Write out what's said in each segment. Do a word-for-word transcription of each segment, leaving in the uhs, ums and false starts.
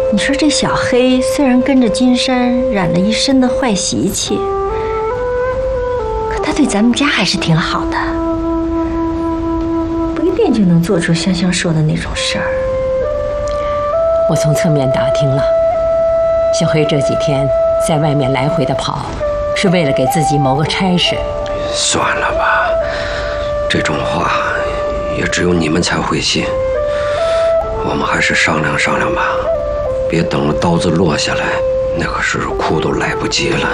你说这小黑虽然跟着金山染了一身的坏习气，可他对咱们家还是挺好的，不一定就能做出香香说的那种事儿。 我从侧面打听了，小黑这几天在外面来回的跑，是为了给自己谋个差事。 算了吧，这种话也只有你们才会信。我们还是商量商量吧，别等了刀子落下来，那个时候哭都来不及了。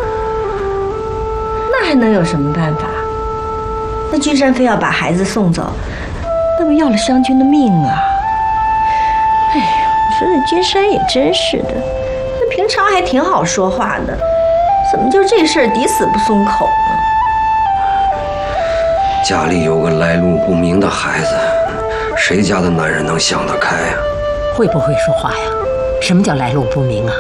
那还能有什么办法？那君山非要把孩子送走，那不要了湘君的命啊！哎呀，你说这君山也真是的，那平常还挺好说话的，怎么就这事儿抵死不松口呢？ 家里有个来路不明的孩子，谁家的男人能想得开呀？ 会不会说话呀？什么叫来路不明啊？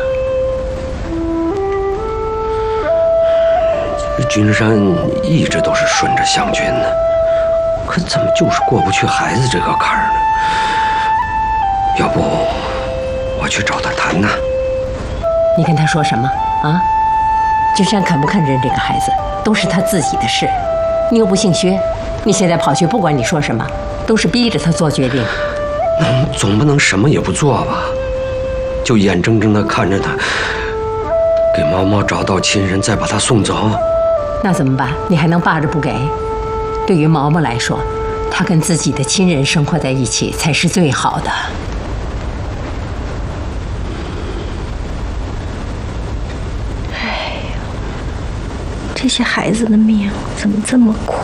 君山一直都是顺着湘君的，可怎么就是过不去孩子这个坎儿呢？要不我去找他谈谈？ 你跟他说什么啊？君山肯不肯认这个孩子，都是他自己的事。你又不姓薛，你现在跑去，不管你说什么，都是逼着他做决定。 嗯，总不能什么也不做吧？就眼睁睁地看着他给毛毛找到亲人，再把他送走。 那怎么办？你还能霸着不给？对于毛毛来说，他跟自己的亲人生活在一起才是最好的。 哎呀，这些孩子的命怎么这么苦？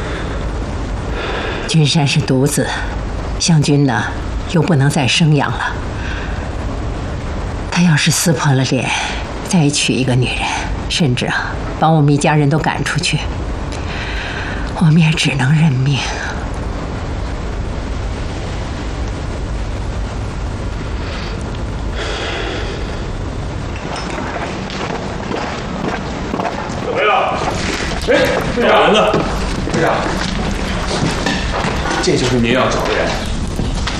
君山是独子，湘君呢又不能再生养了。他要是撕破了脸，再娶一个女人，甚至啊把我们一家人都赶出去，我们也只能认命。 怎么样？哎，队长呢？队长，这就是您要找的人。